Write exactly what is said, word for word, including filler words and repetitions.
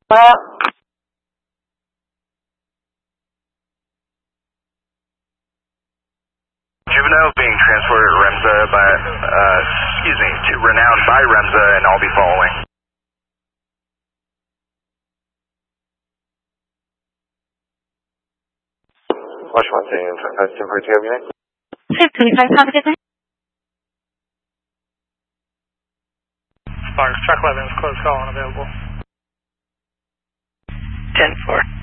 Well, Juvenile being transported to Remza by, uh, excuse me, to Renown by Remza, and I'll be following. Watch one thing, that's ten forty-two, have a good night. six twenty-five, have a good night. Sparks, truck eleven is close call unavailable. ten four.